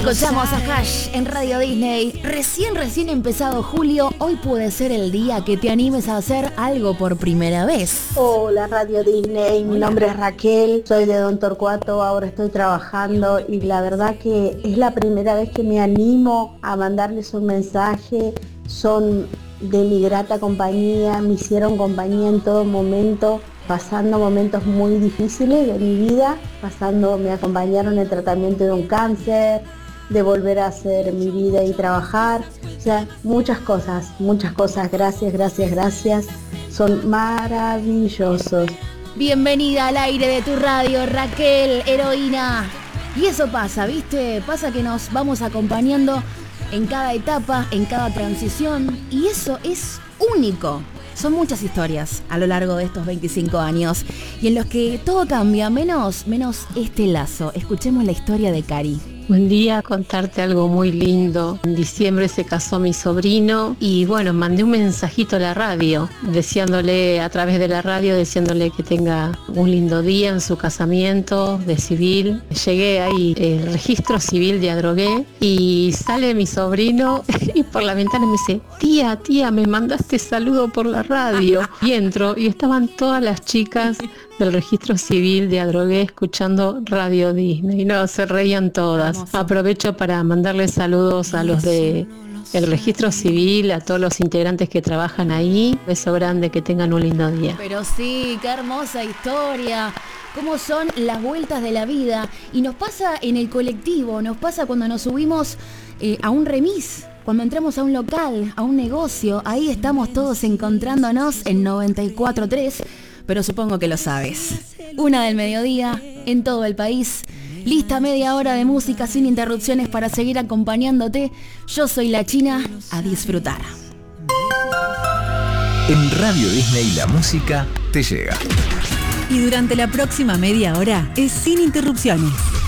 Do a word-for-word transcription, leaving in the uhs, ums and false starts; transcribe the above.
Escuchamos a Hash en Radio Disney. Recién, recién empezado julio. Hoy puede ser el día que te animes a hacer algo por primera vez. Hola Radio Disney, mi nombre es Raquel, soy de Don Torcuato, ahora estoy trabajando y la verdad que es la primera vez que me animo a mandarles un mensaje. Son de mi grata compañía, me hicieron compañía en todo momento, pasando momentos muy difíciles de mi vida, pasando, me acompañaron en el tratamiento de un cáncer, de volver a hacer mi vida y trabajar, o sea, muchas cosas, muchas cosas, gracias, gracias, gracias, son maravillosos. Bienvenida al aire de tu radio, Raquel, heroína. Y eso pasa, ¿viste? Pasa que nos vamos acompañando en cada etapa, en cada transición, y eso es único. Son muchas historias a lo largo de estos veinticinco años y en los que todo cambia, menos, menos este lazo. Escuchemos la historia de Cari. Buen día, contarte algo muy lindo. En diciembre se casó mi sobrino y bueno, mandé un mensajito a la radio, deseándole a través de la radio, deseándole que tenga un lindo día en su casamiento de civil. Llegué ahí, el registro civil de Adrogué, y sale mi sobrino y por la ventana me dice: tía, tía, me mandaste saludo por la radio. Y entro y estaban todas las chicas del registro civil de Adrogué escuchando Radio Disney. No, se reían todas. Hermoso. Aprovecho para mandarles saludos a los de el registro civil, a todos los integrantes que trabajan ahí. Beso grande, que tengan un lindo día. Pero sí, qué hermosa historia. Cómo son las vueltas de la vida. Y nos pasa en el colectivo, nos pasa cuando nos subimos eh, a un remis. Cuando entramos a un local, a un negocio, ahí estamos todos encontrándonos en noventa y cuatro tres. Pero supongo que lo sabes. Una del mediodía, en todo el país. Lista media hora de música sin interrupciones para seguir acompañándote. Yo soy la China, a disfrutar. En Radio Disney la música te llega. Y durante la próxima media hora es sin interrupciones.